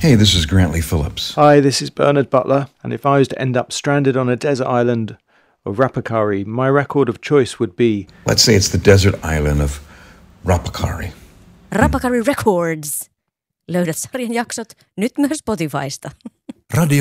Hey, this is Grantley Phillips. Hi, this is Bernard Butler, and if I was to end up stranded on a desert island of Rapakari, my record of choice would be... Let's say it's the desert island of Rapakari. Rapakari Records. Löydät sarjan jaksot nyt myös Spotifysta. Radio